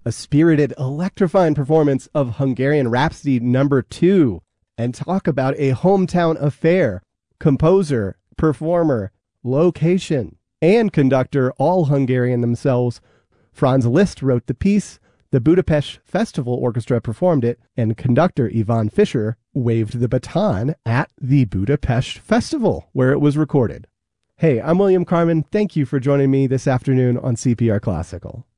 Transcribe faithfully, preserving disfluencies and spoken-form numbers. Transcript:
a spirited, electrifying performance of Hungarian Rhapsody number two, and talk about a hometown affair, composer, performer, location, and conductor, all Hungarian themselves. Franz Liszt wrote the piece, the Budapest Festival Orchestra performed it, and conductor Ivan Fischer waved the baton at the Budapest Festival, where it was recorded. Hey, I'm William Carmen. Thank you for joining me this afternoon on C P R Classical.